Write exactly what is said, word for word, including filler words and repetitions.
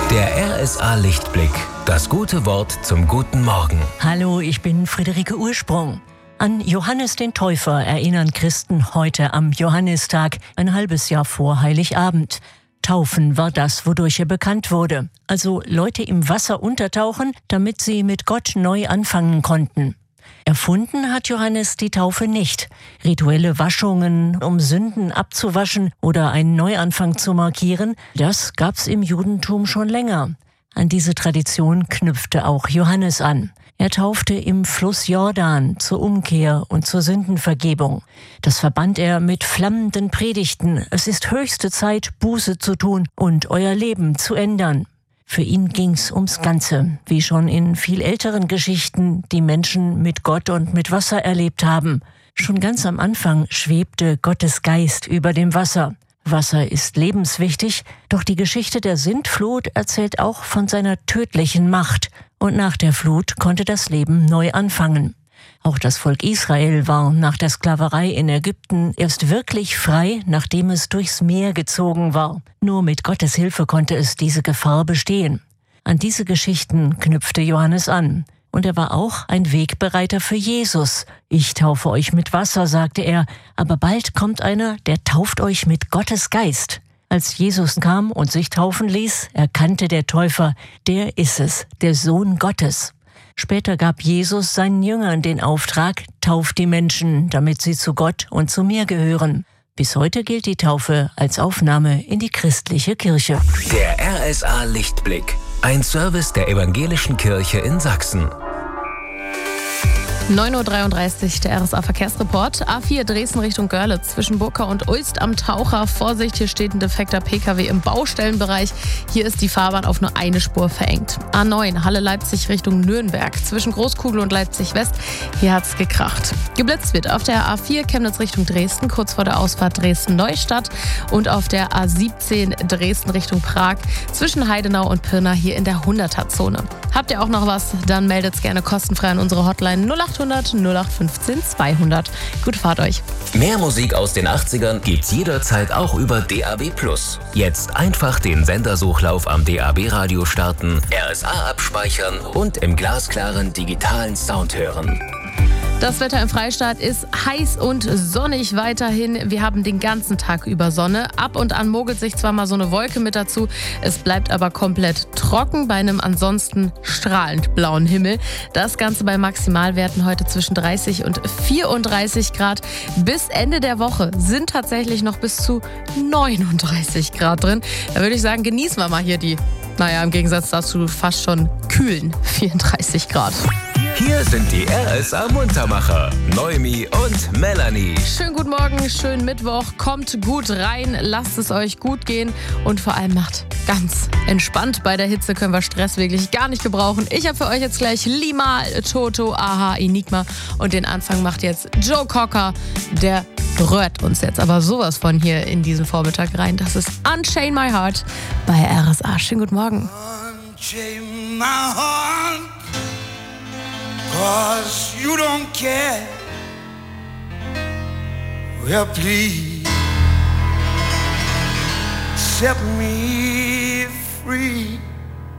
Der R S A-Lichtblick. Das gute Wort zum guten Morgen. Hallo, ich bin Friederike Ursprung. An Johannes den Täufer erinnern Christen heute am Johannistag, ein halbes Jahr vor Heiligabend. Taufen war das, wodurch er bekannt wurde. Also Leute im Wasser untertauchen, damit sie mit Gott neu anfangen konnten. Erfunden hat Johannes die Taufe nicht. Rituelle Waschungen, um Sünden abzuwaschen oder einen Neuanfang zu markieren, das gab's im Judentum schon länger. An diese Tradition knüpfte auch Johannes an. Er taufte im Fluss Jordan zur Umkehr und zur Sündenvergebung. Das verband er mit flammenden Predigten. Es ist höchste Zeit, Buße zu tun und euer Leben zu ändern. Für ihn ging's ums Ganze, wie schon in viel älteren Geschichten, die Menschen mit Gott und mit Wasser erlebt haben. Schon ganz am Anfang schwebte Gottes Geist über dem Wasser. Wasser ist lebenswichtig, doch die Geschichte der Sintflut erzählt auch von seiner tödlichen Macht. Und nach der Flut konnte das Leben neu anfangen. Auch das Volk Israel war nach der Sklaverei in Ägypten erst wirklich frei, nachdem es durchs Meer gezogen war. Nur mit Gottes Hilfe konnte es diese Gefahr bestehen. An diese Geschichten knüpfte Johannes an. Und er war auch ein Wegbereiter für Jesus. Ich taufe euch mit Wasser, sagte er, aber bald kommt einer, der tauft euch mit Gottes Geist. Als Jesus kam und sich taufen ließ, erkannte der Täufer, der ist es, der Sohn Gottes. Später gab Jesus seinen Jüngern den Auftrag, tauft die Menschen, damit sie zu Gott und zu mir gehören. Bis heute gilt die Taufe als Aufnahme in die christliche Kirche. Der R S A-Lichtblick. Ein Service der Evangelischen Kirche in Sachsen. neun Uhr dreiunddreißig, der R S A-Verkehrsreport. A vier Dresden Richtung Görlitz zwischen Burka und Uelst am Taucher. Vorsicht, hier steht ein defekter P K W im Baustellenbereich. Hier ist die Fahrbahn auf nur eine Spur verengt. A neun Halle-Leipzig Richtung Nürnberg zwischen Großkugel und Leipzig-West. Hier hat's gekracht. Geblitzt wird auf der A vier Chemnitz Richtung Dresden, kurz vor der Ausfahrt Dresden-Neustadt. Und auf der A siebzehn Dresden Richtung Prag zwischen Heidenau und Pirna hier in der hunderter-Zone. Habt ihr auch noch was? Dann meldet's gerne kostenfrei an unsere Hotline null acht hundert null acht fünfzehn zweihundert. Gute Fahrt euch. Mehr Musik aus den achtzigern gibt's jederzeit auch über D A B plus. Jetzt einfach den Sendersuchlauf am D A B-Radio starten, R S A abspeichern und im glasklaren digitalen Sound hören. Das Wetter im Freistaat ist heiß und sonnig weiterhin. Wir haben den ganzen Tag über Sonne. Ab und an mogelt sich zwar mal so eine Wolke mit dazu, es bleibt aber komplett trocken bei einem ansonsten strahlend blauen Himmel. Das Ganze bei Maximalwerten heute zwischen dreißig und vierunddreißig Grad. Bis Ende der Woche sind tatsächlich noch bis zu neununddreißig Grad drin. Da würde ich sagen, genießen wir mal hier die, naja, im Gegensatz dazu fast schon kühlen vierunddreißig Grad. Hier sind die R S A-Muntermacher, Noemi und Melanie. Schönen guten Morgen, schönen Mittwoch. Kommt gut rein, lasst es euch gut gehen und vor allem macht ganz entspannt. Bei der Hitze können wir Stress wirklich gar nicht gebrauchen. Ich habe für euch jetzt gleich Limahl, Toto, Aha, Enigma und den Anfang macht jetzt Joe Cocker. Der rührt uns jetzt aber sowas von hier in diesen Vormittag rein. Das ist Unchain My Heart bei R S A. Schönen guten Morgen. Unchain my heart. 'Cause you don't care. Well, please set me free.